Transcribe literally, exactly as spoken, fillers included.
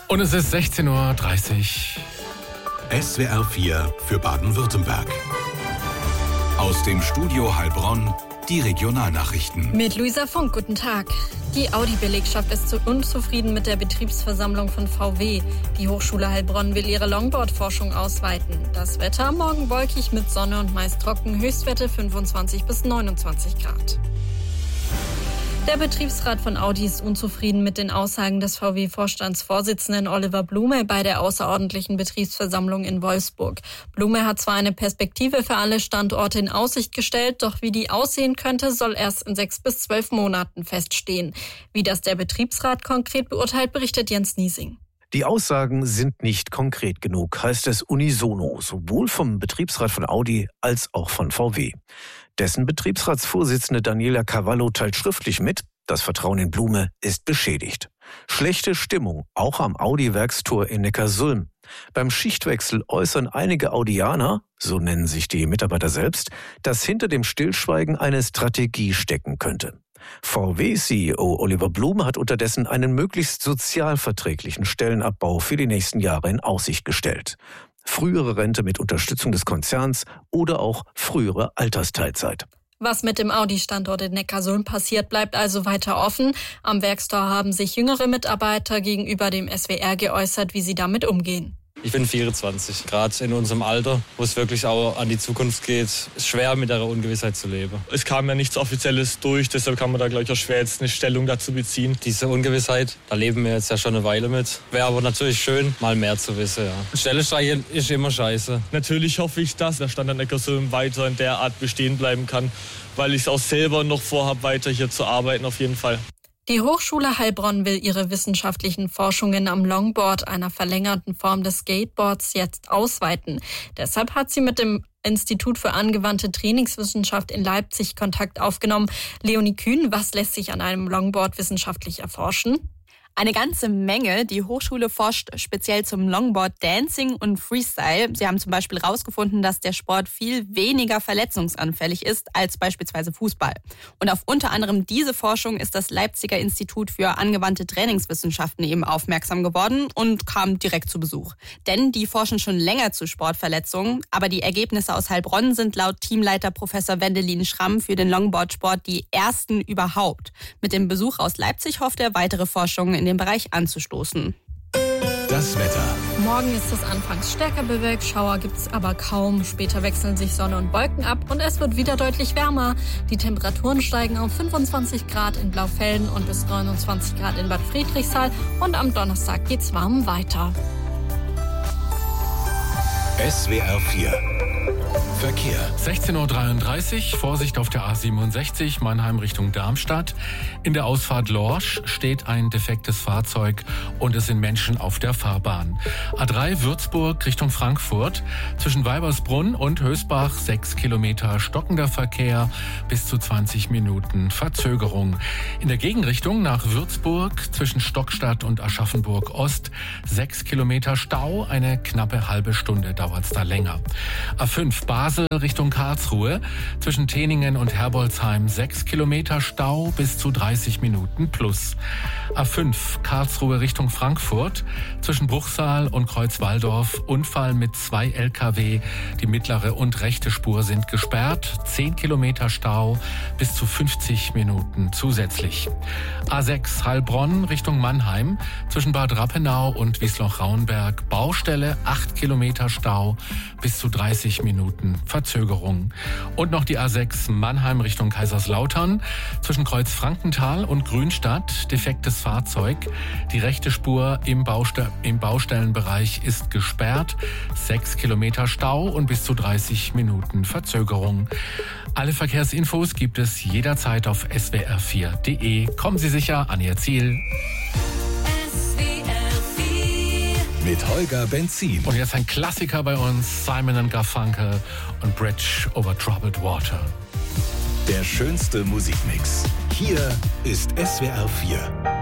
Und es ist sechzehn Uhr dreißig. S W R vier für Baden-Württemberg. Aus dem Studio Heilbronn die Regionalnachrichten. Mit Luisa Funk, guten Tag. Die Audi-Belegschaft ist unzufrieden mit der Betriebsversammlung von V W. Die Hochschule Heilbronn will ihre Longboard-Forschung ausweiten. Das Wetter morgen wolkig mit Sonne und meist trocken, Höchstwerte fünfundzwanzig bis neunundzwanzig Grad. Der Betriebsrat von Audi ist unzufrieden mit den Aussagen des V W-Vorstandsvorsitzenden Oliver Blume bei der außerordentlichen Betriebsversammlung in Wolfsburg. Blume hat zwar eine Perspektive für alle Standorte in Aussicht gestellt, doch wie die aussehen könnte, soll erst in sechs bis zwölf Monaten feststehen. Wie das der Betriebsrat konkret beurteilt, berichtet Jens Niesing. Die Aussagen sind nicht konkret genug, heißt es unisono, sowohl vom Betriebsrat von Audi als auch von V W. Dessen Betriebsratsvorsitzende Daniela Cavallo teilt schriftlich mit, das Vertrauen in Blume ist beschädigt. Schlechte Stimmung, auch am Audi-Werkstor in Neckarsulm. Beim Schichtwechsel äußern einige Audianer, so nennen sich die Mitarbeiter selbst, dass hinter dem Stillschweigen eine Strategie stecken könnte. V W-C E O Oliver Blume hat unterdessen einen möglichst sozialverträglichen Stellenabbau für die nächsten Jahre in Aussicht gestellt. Frühere Rente mit Unterstützung des Konzerns oder auch frühere Altersteilzeit. Was mit dem Audi-Standort in Neckarsulm passiert, bleibt also weiter offen. Am Werkstor haben sich jüngere Mitarbeiter gegenüber dem S W R geäußert, wie sie damit umgehen. Ich bin vierundzwanzig. Gerade in unserem Alter, wo es wirklich auch an die Zukunft geht, ist schwer mit der Ungewissheit zu leben. Es kam ja nichts Offizielles durch, deshalb kann man da gleich auch schwer jetzt eine Stellung dazu beziehen. Diese Ungewissheit, da leben wir jetzt ja schon eine Weile mit. Wäre aber natürlich schön, mal mehr zu wissen. Ja. Stelle streichen ist immer scheiße. Natürlich hoffe ich, dass der Standort Neckarsulm weiter in der Art bestehen bleiben kann, weil ich es auch selber noch vorhabe, weiter hier zu arbeiten auf jeden Fall. Die Hochschule Heilbronn will ihre wissenschaftlichen Forschungen am Longboard, einer verlängerten Form des Skateboards, jetzt ausweiten. Deshalb hat sie mit dem Institut für angewandte Trainingswissenschaft in Leipzig Kontakt aufgenommen. Leonie Kühn, was lässt sich an einem Longboard wissenschaftlich erforschen? Eine ganze Menge. Die Hochschule forscht speziell zum Longboard Dancing und Freestyle. Sie haben zum Beispiel herausgefunden, dass der Sport viel weniger verletzungsanfällig ist als beispielsweise Fußball. Und auf unter anderem diese Forschung ist das Leipziger Institut für angewandte Trainingswissenschaften eben aufmerksam geworden und kam direkt zu Besuch. Denn die forschen schon länger zu Sportverletzungen, aber die Ergebnisse aus Heilbronn sind laut Teamleiter Professor Wendelin Schramm für den Longboardsport die ersten überhaupt. Mit dem Besuch aus Leipzig hofft er, weitere Forschungen in dem Bereich anzustoßen. Das Wetter. Morgen ist es anfangs stärker bewölkt, Schauer gibt es aber kaum. Später wechseln sich Sonne und Wolken ab und es wird wieder deutlich wärmer. Die Temperaturen steigen auf fünfundzwanzig Grad in Blaufelde und bis neunundzwanzig Grad in Bad Friedrichshall und am Donnerstag geht's warm weiter. S W R vier Verkehr. sechzehn Uhr dreiunddreißig, Vorsicht auf der A siebenundsechzig, Mannheim Richtung Darmstadt. In der Ausfahrt Lorsch steht ein defektes Fahrzeug und es sind Menschen auf der Fahrbahn. A drei Würzburg Richtung Frankfurt, zwischen Weibersbrunn und Hösbach sechs Kilometer stockender Verkehr, bis zu zwanzig Minuten Verzögerung. In der Gegenrichtung nach Würzburg, zwischen Stockstadt und Aschaffenburg Ost, sechs Kilometer Stau, eine knappe halbe Stunde dauert es da länger. A fünf Basel Richtung Karlsruhe, zwischen Teningen und Herbolzheim sechs Kilometer Stau, bis zu dreißig Minuten plus. A fünf Karlsruhe Richtung Frankfurt, zwischen Bruchsal und Kreuzwaldorf Unfall mit zwei L K W. Die mittlere und rechte Spur sind gesperrt, zehn Kilometer Stau, bis zu fünfzig Minuten zusätzlich. A sechs Heilbronn Richtung Mannheim, zwischen Bad Rappenau und Wiesloch-Rauenberg Baustelle, acht Kilometer Stau, bis zu dreißig Minuten Verzögerung. Und noch die A sechs Mannheim Richtung Kaiserslautern, zwischen Kreuz-Frankenthal und Grünstadt defektes Fahrzeug. Die rechte Spur im, Bauste- im Baustellenbereich ist gesperrt, sechs Kilometer Stau und bis zu dreißig Minuten Verzögerung. Alle Verkehrsinfos gibt es jederzeit auf s w r vier punkt d e. Kommen Sie sicher an Ihr Ziel. Mit Holger Benzin. Und jetzt ein Klassiker bei uns, Simon and Garfunkel und Bridge over Troubled Water. Der schönste Musikmix. Hier ist S W R vier.